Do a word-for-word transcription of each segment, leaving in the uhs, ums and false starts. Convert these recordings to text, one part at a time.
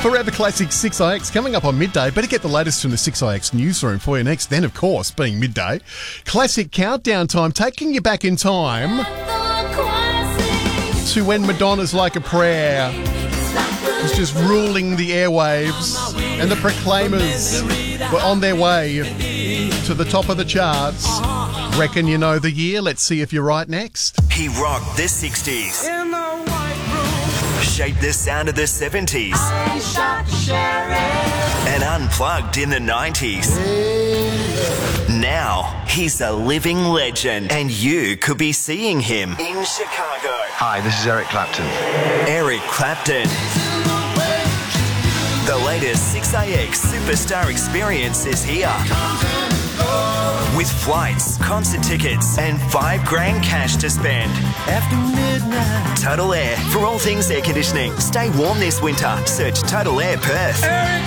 Forever Classic six I X coming up on midday. Better get the latest from the six I X newsroom for you next. Then, of course, being midday, Classic Countdown time, taking you back in time to when Madonna's Like a Prayer was just ruling the airwaves and the Proclaimers were on their way to the top of the charts. Reckon you know the year? Let's see if you're right next. He rocked the sixties, shaped the sound of the seventies, and unplugged in the nineties. Now he's a living legend, and you could be seeing him in Chicago. Hi, this is Eric Clapton. Eric Clapton. The latest six I X Superstar experience is here. With flights, concert tickets, and five grand cash to spend. After midnight. Total Air. For all things air conditioning. Stay warm this winter. Search Total Air Perth. Eric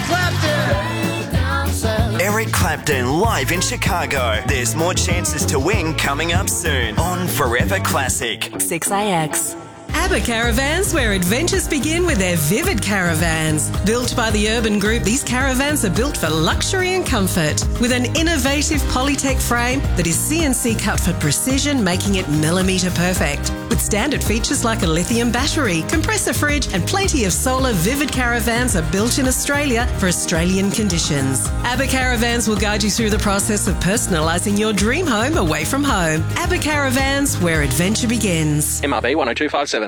Clapton. Eric Clapton live in Chicago. There's more chances to win coming up soon on Forever Classic. six I X. ABBA Caravans, where adventures begin with their Vivid Caravans. Built by the Urban Group, these caravans are built for luxury and comfort. With an innovative Polytech frame that is C N C cut for precision, making it millimetre perfect. With standard features like a lithium battery, compressor fridge, and plenty of solar, Vivid Caravans are built in Australia for Australian conditions. ABBA Caravans will guide you through the process of personalising your dream home away from home. ABBA Caravans, where adventure begins. M R B one oh two five seven.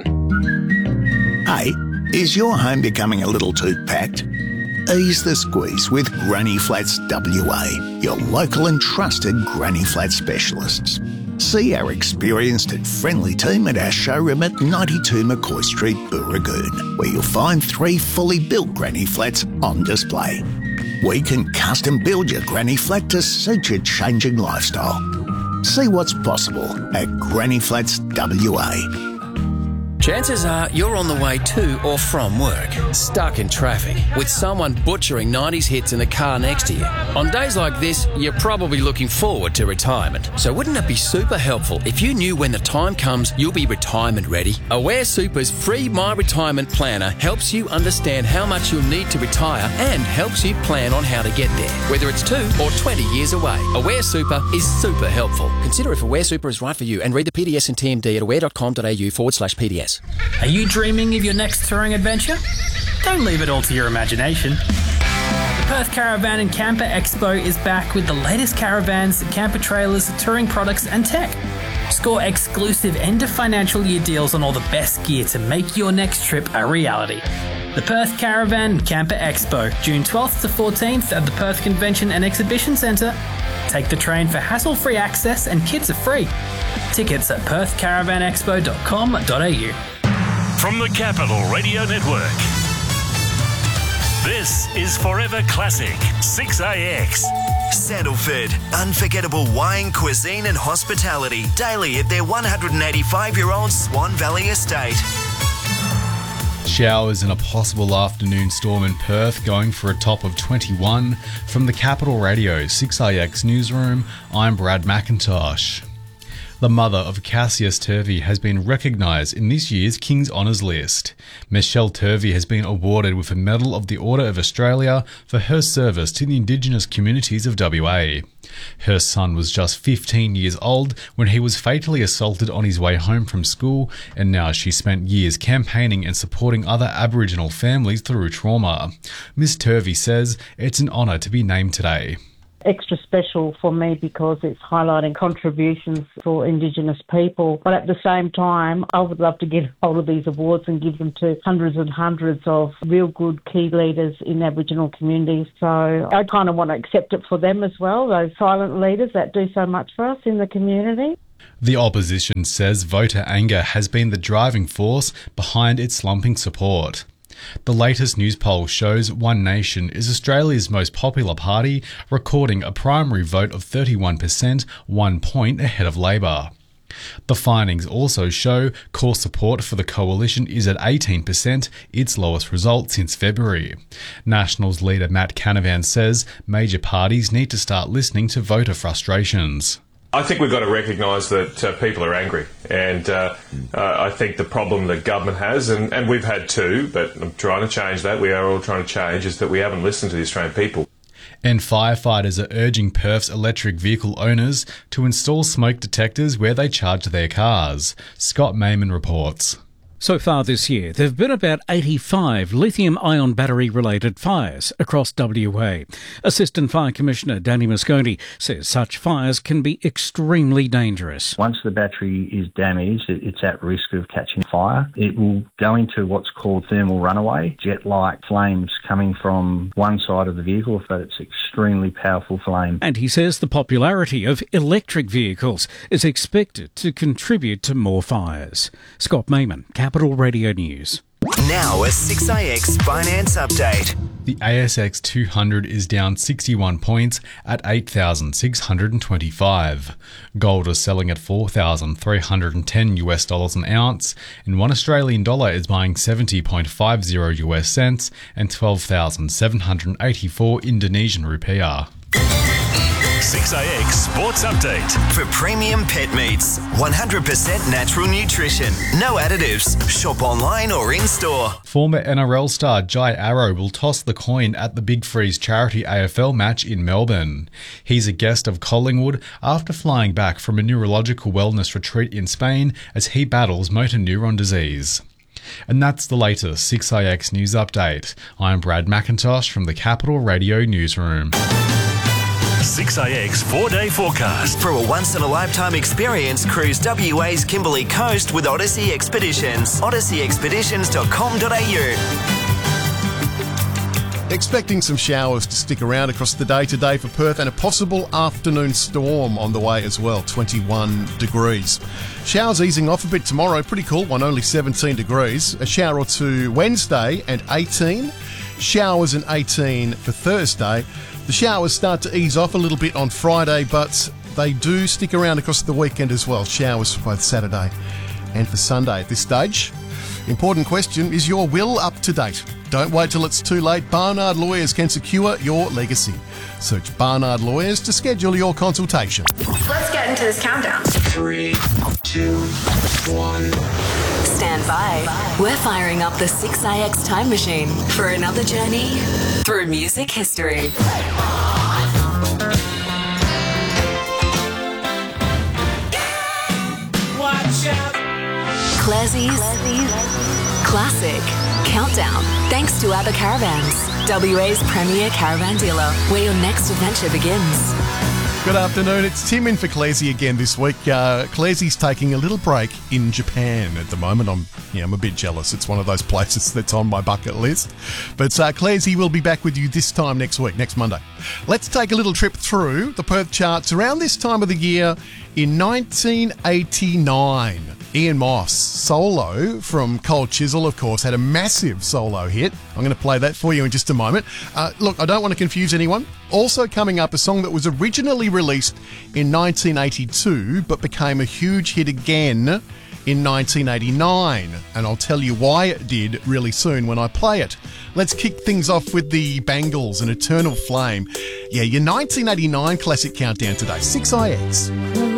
Hey, is your home becoming a little too packed? Ease the squeeze with Granny Flats W A, your local and trusted Granny Flat specialists. See our experienced and friendly team at our showroom at ninety-two McCoy Street, Booragoon, where you'll find three fully built Granny Flats on display. We can custom build your Granny Flat to suit your changing lifestyle. See what's possible at Granny Flats W A. Chances are you're on the way to or from work, stuck in traffic, with someone butchering nineties hits in the car next to you. On days like this, you're probably looking forward to retirement. So wouldn't it be super helpful if you knew when the time comes you'll be retirement ready? Aware Super's free My Retirement Planner helps you understand how much you'll need to retire and helps you plan on how to get there, whether it's two or twenty years away. Aware Super is super helpful. Consider if Aware Super is right for you and read the P D S and T M D at aware.com.au forward slash PDS. Are you dreaming of your next touring adventure? Don't leave it all to your imagination. The Perth Caravan and Camper Expo is back with the latest caravans, camper trailers, touring products and tech. Score exclusive end of financial year deals on all the best gear to make your next trip a reality. The Perth Caravan and Camper Expo, June twelfth to fourteenth at the Perth Convention and Exhibition Centre. Take the train for hassle-free access and kids are free. Tickets at perth caravan expo dot com dot a u. From the Capital Radio Network, this is Forever Classic six A X. Sandalford, unforgettable wine, cuisine and hospitality daily at their one hundred eighty-five-year-old Swan Valley estate. Showers and a possible afternoon storm in Perth, going for a top of twenty-one. From the Capital Radio six A X newsroom, I'm Brad McIntosh. The mother of Cassius Turvey has been recognised in this year's King's Honours list. Michelle Turvey has been awarded with a Medal of the Order of Australia for her service to the Indigenous communities of W A. Her son was just fifteen years old when he was fatally assaulted on his way home from school, and now she spent years campaigning and supporting other Aboriginal families through trauma. Miss Turvey says it's an honour to be named today. Extra special for me because it's highlighting contributions for Indigenous people. But at the same time, I would love to get hold of these awards and give them to hundreds and hundreds of real good key leaders in Aboriginal communities. So I kind of want to accept it for them as well, those silent leaders that do so much for us in the community. The opposition says voter anger has been the driving force behind its slumping support. The latest news poll shows One Nation is Australia's most popular party, recording a primary vote of thirty-one percent, one point ahead of Labor. The findings also show core support for the coalition is at eighteen percent, its lowest result since February. Nationals leader Matt Canavan says major parties need to start listening to voter frustrations. I think we've got to recognise that uh, people are angry, and uh, uh, I think the problem that government has, and, and we've had too, but I'm trying to change that, we are all trying to change, is that we haven't listened to the Australian people. And firefighters are urging Perth's electric vehicle owners to install smoke detectors where they charge their cars. Scott Mayman reports. So far this year, there have been about eighty-five lithium-ion battery-related fires across W A. Assistant Fire Commissioner Danny Mosconi says such fires can be extremely dangerous. Once the battery is damaged, it's at risk of catching fire. It will go into what's called thermal runaway, jet-like flames coming from one side of the vehicle, but it's extremely powerful flame. And he says the popularity of electric vehicles is expected to contribute to more fires. Scott Mayman, Capital Radio News. Now a six A X finance update. The A S X two hundred is down sixty-one points at eight thousand six hundred twenty-five. Gold is selling at four thousand three hundred ten US dollars an ounce, and one Australian dollar is buying seventy point five zero US cents and twelve thousand seven hundred eighty-four Indonesian rupiah. six A X Sports Update. For premium pet meats, one hundred percent natural nutrition, no additives. Shop online or in-store. Former N R L star Jai Arrow will toss the coin at the Big Freeze charity A F L match in Melbourne. He's a guest of Collingwood after flying back from a neurological wellness retreat in Spain as he battles motor neuron disease. And that's the latest six A X News Update. I'm Brad McIntosh from the Capital Radio Newsroom. six A X four-day forecast. For a once-in-a-lifetime experience, cruise W A's Kimberley Coast with Odyssey Expeditions. odyssey expeditions dot com dot a u. Expecting some showers to stick around across the day today for Perth, and a possible afternoon storm on the way as well, twenty-one degrees. Showers easing off a bit tomorrow, pretty cool one, only seventeen degrees. A shower or two Wednesday and eighteen. Showers and eighteen for Thursday. The showers start to ease off a little bit on Friday, but they do stick around across the weekend as well. Showers for both Saturday and for Sunday at this stage. Important question, is your will up to date? Don't wait till it's too late. Barnard Lawyers can secure your legacy. Search Barnard Lawyers to schedule your consultation. Let's get into this countdown. Three, two, one. Stand by. We're firing up the six A X time machine for another journey through music history. Watch out. Classie's Classic Countdown. Thanks to ABBA Caravans, W A's premier caravan dealer, where your next adventure begins. Good afternoon, it's Tim in for Clazy again this week. Uh, Clazy's taking a little break in Japan at the moment. I'm yeah, I'm a bit jealous. It's one of those places that's on my bucket list. But uh, Clazy will be back with you this time next week, next Monday. Let's take a little trip through the Perth charts around this time of the year in nineteen eighty-nine. Ian Moss, Solo from Cold Chisel, of course, had a massive solo hit. I'm going to play that for you in just a moment. Uh, look, I don't want to confuse anyone. Also coming up, a song that was originally released in nineteen eighty-two but became a huge hit again in nineteen eighty-nine. And I'll tell you why it did really soon when I play it. Let's kick things off with the Bangles and Eternal Flame. Yeah, your nineteen eighty-nine classic countdown today, six A X.